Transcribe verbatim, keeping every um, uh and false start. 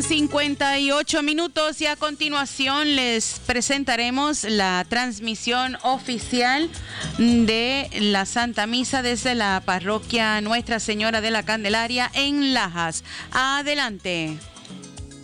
cincuenta y ocho minutos y a continuación les presentaremos la transmisión oficial de la Santa Misa desde la parroquia Nuestra Señora de la Candelaria en Lajas. Adelante.